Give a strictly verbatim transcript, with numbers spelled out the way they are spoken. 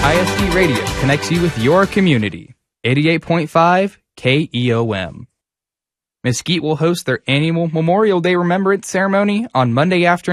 I S D Radio connects you with your community. eighty-eight point five K E O M. Mesquite will host their annual Memorial Day Remembrance Ceremony on Monday afternoon